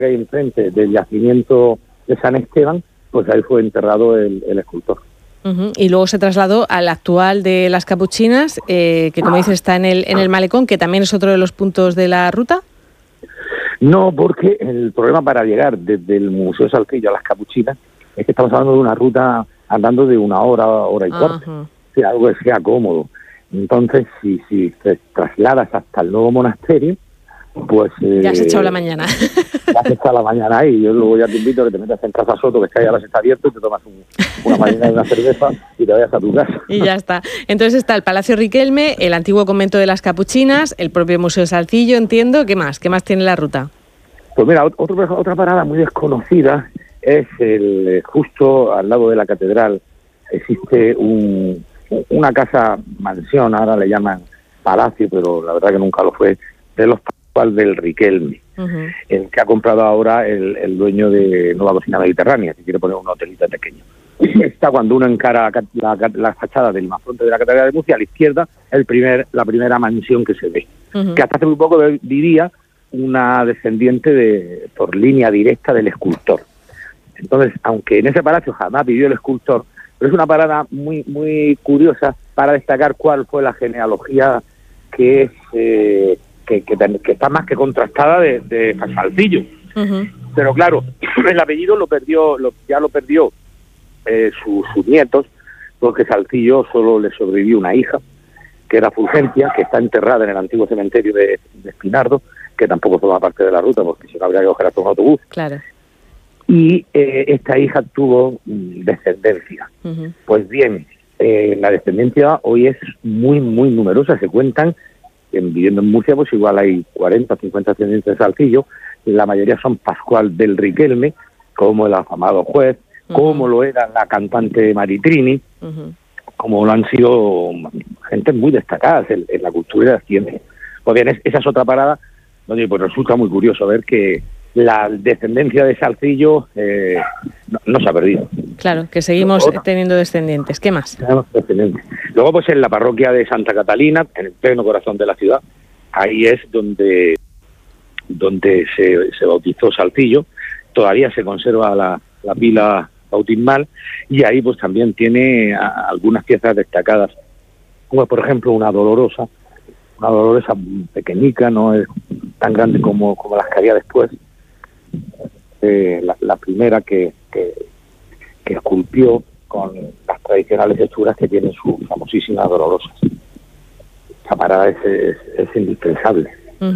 que hay enfrente del yacimiento de San Esteban, pues ahí fue enterrado el escultor. Y luego se trasladó al actual de Las Capuchinas, que como dices está en el Malecón, que también es otro de los puntos de la ruta. No, porque el problema para llegar desde el Museo de Salcillo a Las Capuchinas es que estamos hablando de una ruta andando de 1 hora, hora y cuarto, o sea, algo que sea cómodo. Entonces, si te trasladas hasta el nuevo monasterio, pues... ya has echado la mañana. Ya has echado la mañana ahí. Yo luego ya te invito a que te metas en Casa Soto, que está ahí ahora está abierto, y te tomas una mañana y una cerveza y te vayas a tu casa. Y ya está. Entonces está el Palacio Riquelme, el antiguo convento de las Capuchinas, el propio Museo de Salcillo, entiendo. ¿Qué más? ¿Qué más tiene la ruta? Pues mira, otra parada muy desconocida es justo al lado de la catedral existe una casa mansión, ahora le llaman palacio, pero la verdad que nunca lo fue, de los Pascual del Riquelme, el que ha comprado ahora el dueño de Nueva Cocina Mediterránea, que quiere poner un hotelito pequeño. Está cuando uno encara la fachada del fronte de la Catedral de Murcia, a la izquierda, la primera mansión que se ve, que hasta hace muy poco vivía una descendiente por línea directa del escultor. Entonces, aunque en ese palacio jamás vivió el escultor, pero es una parada muy muy curiosa para destacar cuál fue la genealogía que está más que contrastada de Salcillo. Pero claro, el apellido ya lo perdió sus nietos, porque Salcillo solo le sobrevivió una hija, que era Fulgencia, que está enterrada en el antiguo cementerio de Espinardo, que tampoco forma parte de la ruta, porque si no habría que coger hasta un autobús. Claro. Y esta hija tuvo descendencia. Pues bien, la descendencia hoy es muy, muy numerosa. Se cuentan, viviendo en Murcia, pues igual hay 40 o 50 descendientes de Salcillo. La mayoría son Pascual del Riquelme, como el afamado juez, como lo era la cantante Maritrini, como lo han sido gente muy destacadas en la cultura y la ciencia. Pues bien, esa es otra parada donde pues resulta muy curioso ver que la descendencia de Salcillo no se ha perdido. Claro, que seguimos teniendo descendientes. ¿Qué más? Luego, pues en la parroquia de Santa Catalina, en el pleno corazón de la ciudad, ahí es donde se bautizó Salcillo. Todavía se conserva la pila bautismal y ahí pues también tiene algunas piezas destacadas, como por ejemplo una dolorosa pequeñica, no es tan grande como las que había después. La primera que esculpió con las tradicionales hechuras que tienen sus famosísimas dolorosas. Esta parada es indispensable.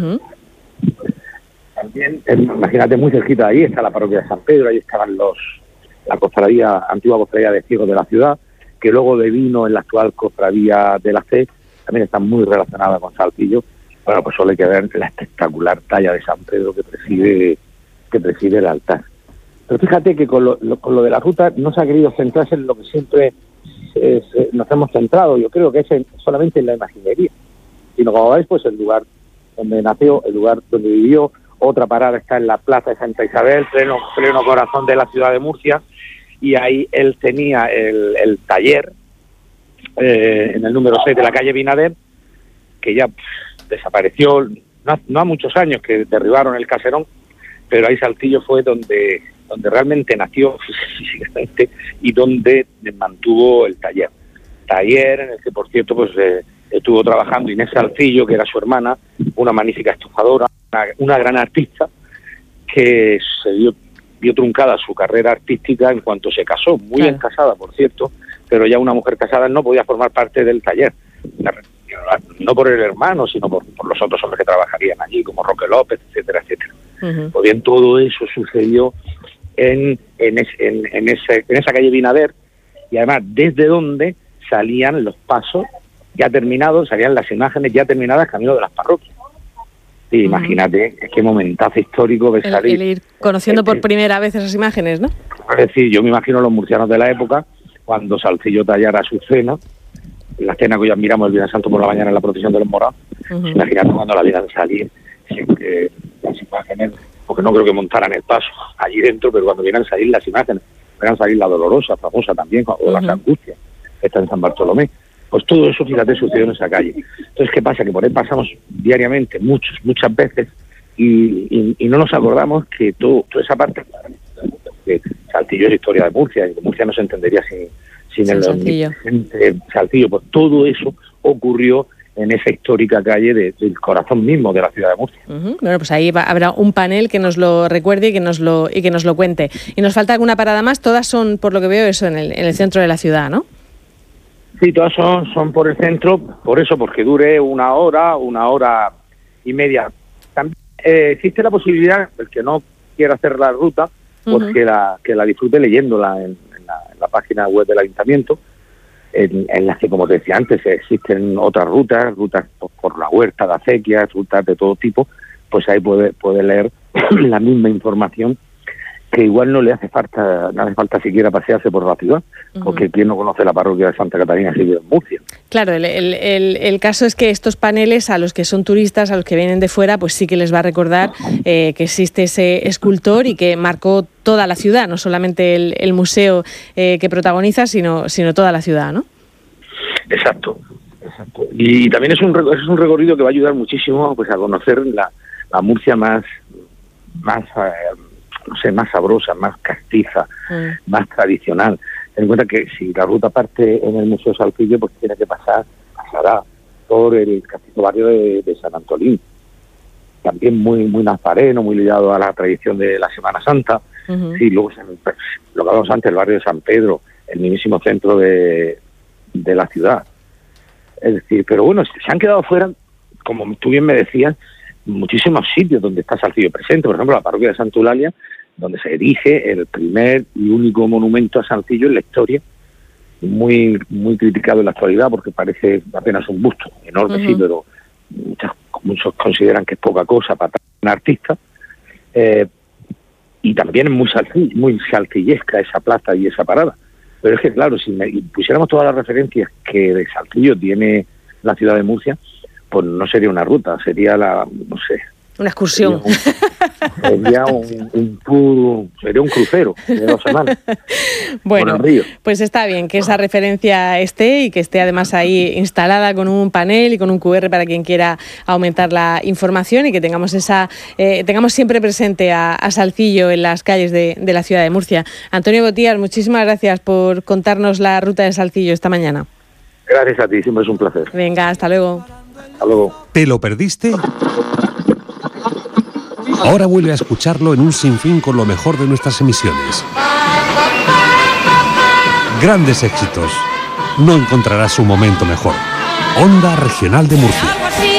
También, imagínate, muy cerquita de ahí está la parroquia de San Pedro, ahí estaban la antigua cofradía de ciegos de la ciudad, que luego devino en la actual cofradía de la fe, también está muy relacionada con Salcillo. Bueno, pues solo hay que ver la espectacular talla de San Pedro que preside el altar. Pero fíjate que con lo de la ruta no se ha querido centrarse en lo que siempre nos hemos centrado, yo creo que es solamente en la imaginería, sino como veis, pues el lugar donde nació, el lugar donde vivió. Otra parada está en la plaza de Santa Isabel, pleno corazón de la ciudad de Murcia, y ahí él tenía el taller en el número 6 de la calle Binader, que ya desapareció no ha muchos años, que derribaron el caserón, pero ahí Salcillo fue donde realmente nació físicamente y donde mantuvo el taller en el que, por cierto, pues estuvo trabajando Inés Salcillo, que era su hermana, una magnífica estofadora, una gran artista, que se vio truncada su carrera artística en cuanto se casó, muy bien casada, por cierto, pero ya una mujer casada no podía formar parte del taller, no por el hermano, sino por los otros hombres que trabajarían allí, como Roque López, etcétera, etcétera. Pues bien, todo eso sucedió en esa calle Binader, y además desde donde salían los pasos ya terminados, salían las imágenes ya terminadas camino de las parroquias. Sí, imagínate qué momentazo histórico que salir. El ir conociendo por primera vez esas imágenes, ¿no? Es decir, yo me imagino los murcianos de la época, cuando Salcillo tallara su cena, la cena que hoy admiramos el Viernes Santo por la mañana en la procesión de los morados, imagínate cuando la vieran salir, siempre las imágenes, porque no creo que montaran el paso allí dentro, pero cuando vieran salir las imágenes, vieran salir la dolorosa, famosa también, o las angustias, que está en San Bartolomé. Pues todo eso, fíjate, sucedió en esa calle. Entonces, ¿qué pasa? Que por ahí pasamos diariamente, muchas veces, y no nos acordamos que toda esa parte, que Saltillo es historia de Murcia, y que Murcia no se entendería sin el Saltillo, pues todo eso ocurrió en esa histórica calle del corazón mismo de la ciudad de Murcia. Bueno, pues ahí habrá un panel que nos lo recuerde y que nos lo cuente. Y nos falta alguna parada más, todas son, por lo que veo, eso en el centro de la ciudad, ¿no? Sí, todas son por el centro, por eso, porque dure una hora y media. También existe la posibilidad, el que no quiera hacer la ruta, pues que la disfrute leyéndola en la página web del ayuntamiento, en las que, como te decía antes, existen otras rutas por la huerta de acequias, rutas de todo tipo, pues ahí puede leer la misma información, que igual no hace falta siquiera pasearse por la ciudad, porque quien no conoce la parroquia de Santa Catalina si vive en Murcia. Claro, el caso es que estos paneles, a los que son turistas, a los que vienen de fuera, pues sí que les va a recordar que existe ese escultor y que marcó toda la ciudad, no solamente el museo que protagoniza, sino toda la ciudad, ¿no? Exacto. Y también es un recorrido que va a ayudar muchísimo, pues, a conocer la Murcia más sabrosa, más castiza, más tradicional. Ten en cuenta que si la ruta parte en el Museo Saltillo, pues pasará por el castizo barrio de San Antolín. También muy nazareno, muy ligado a la tradición de la Semana Santa. Sí, luego lo que hablamos antes, el barrio de San Pedro, el mismísimo centro de la ciudad. Es decir, pero bueno, se han quedado fuera, como tú bien me decías, muchísimos sitios donde está Saltillo presente. Por ejemplo, la parroquia de Santa Eulalia, donde se erige el primer y único monumento a Saltillo en la historia, muy criticado en la actualidad porque parece apenas un busto enorme, sí, pero muchos consideran que es poca cosa para un artista, y también es muy saltillesca esa plaza y esa parada. Pero es que, claro, si pusiéramos todas las referencias que de Saltillo tiene la ciudad de Murcia, pues no sería una ruta, sería una excursión. Sería un crucero de 2 semanas. Bueno, pues está bien que esa referencia esté y que esté además ahí instalada con un panel y con un QR para quien quiera aumentar la información, y que tengamos tengamos siempre presente a Saltillo en las calles de la ciudad de Murcia. Antonio Botías, muchísimas gracias por contarnos la ruta de Saltillo esta mañana. Gracias a ti, siempre es un placer. Venga, hasta luego. Hasta luego. ¿Te lo perdiste? Ahora vuelve a escucharlo en un sinfín con lo mejor de nuestras emisiones. Grandes éxitos. No encontrarás un momento mejor. Onda Regional de Murcia.